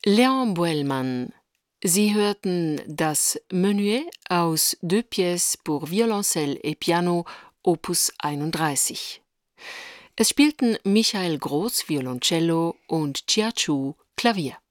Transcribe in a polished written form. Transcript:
Léon Boëlmann. Sie hörten das Menuet aus 2 pièces pour violoncelle et piano, Opus 31. Es spielten Michael Groß Violoncello und Chia Chu Klavier.